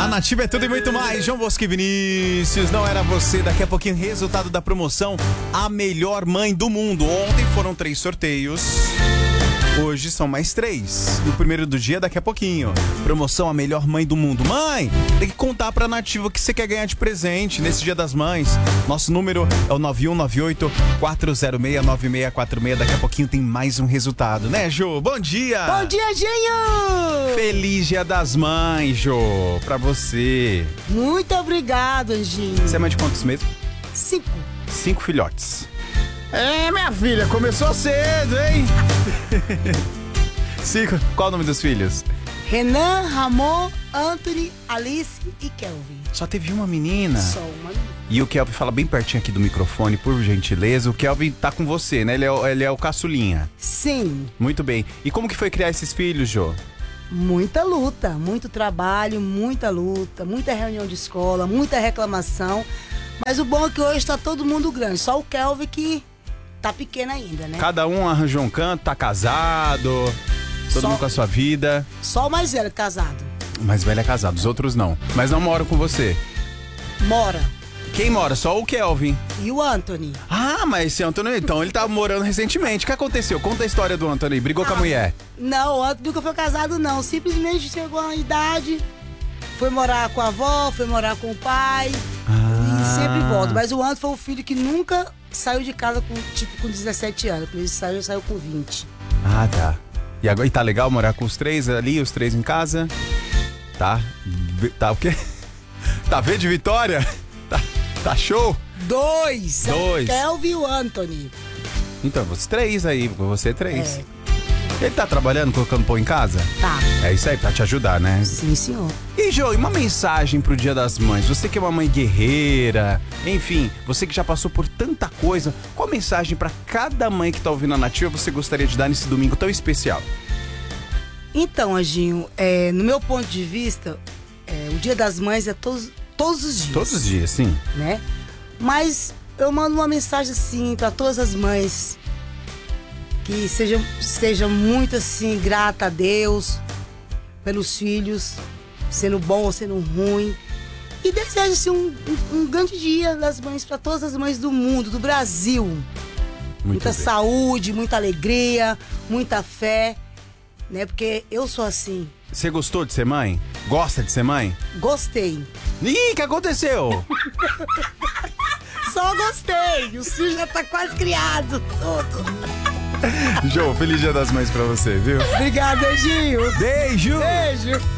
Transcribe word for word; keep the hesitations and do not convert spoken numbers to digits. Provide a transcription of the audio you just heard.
A Nativa é tudo e muito mais. João Bosco e Vinícius, não era você. Daqui a pouquinho, resultado da promoção A Melhor Mãe do Mundo. Ontem foram três sorteios. Hoje são mais três. E o primeiro do dia daqui a pouquinho. Promoção A Melhor Mãe do Mundo. Mãe, tem que contar pra Nativa o que você quer ganhar de presente nesse Dia das Mães. Nosso número é o nove um nove oito, quatro zero seis, nove seis quatro seis. Daqui a pouquinho tem mais um resultado, né, Jô? Bom dia! Bom dia, Ginho! Feliz Dia das Mães, Jô, pra você. Muito obrigado, Anjinho. Você é mãe de quantos mesmo? Cinco. Cinco filhotes. É, minha filha, começou cedo, hein? Cinco. Qual o nome dos filhos? Renan, Ramon, Anthony, Alice e Kelvin. Só teve uma menina? Só uma menina. E o Kelvin fala bem pertinho aqui do microfone, por gentileza. O Kelvin tá com você, né? Ele é, o- ele é o caçulinha. Sim, Muito bem. E como que foi criar esses filhos, Jô? muita luta, muito trabalho, muita luta, muita reunião de escola, muita reclamação. Mas o bom é que hoje tá todo mundo grande, só o Kelvin que tá pequeno ainda, né? Cada um arranjou um canto, tá casado, todo Só- mundo com a sua vida. Só o mais velho casado. O mais velho é casado, os outros não. Mas não moram com você. Mora. Quem mora? Só o Kelvin. E o Anthony? Ah, mas esse Antônio, então, ele tá morando recentemente. O que aconteceu? Conta a história do Antônio aí. Brigou com a mulher. Não, o Anthony nunca foi casado, não. Simplesmente chegou a uma idade, foi morar com a avó, foi morar com o pai. Ah. E sempre volta. Mas o Anthony foi o filho que nunca saiu de casa com, tipo, com dezessete anos. Quando ele saiu, ele saiu com vinte. Ah, tá. E agora e tá legal morar com os três ali, os três em casa? Tá? V- Tá o quê? Tá V de Vitória? Tá, tá show? Dois! Dois. O Kelvin e o Anthony. Então, vocês três aí, você três. É. Ele tá trabalhando, colocando pão em casa? Tá. É isso aí, pra te ajudar, né? Sim, senhor. E, Jô, e uma mensagem pro Dia das Mães? Você que é uma mãe guerreira, enfim, você que já passou por tanta coisa, qual mensagem pra cada mãe que tá ouvindo a Nativa você gostaria de dar nesse domingo tão especial? Então, Anjinho, é, no meu ponto de vista, é, o Dia das Mães é todos, todos os dias. Todos os dias, sim. Né? Mas eu mando uma mensagem assim para todas as mães que sejam, sejam muito assim grata a Deus pelos filhos, sendo bom ou sendo ruim. E desejo assim, um, um, um grande dia das mães para todas as mães do mundo, do Brasil. Muito muita bem. saúde, muita alegria, muita fé, né? Porque eu sou assim. Você gostou de ser mãe? Gosta de ser mãe? Gostei. Ih, o que aconteceu? Só gostei. O filho já tá quase criado. Tudo. Jô, feliz Dia das Mães pra você, viu? Obrigada, Gil. Beijo! Beijo.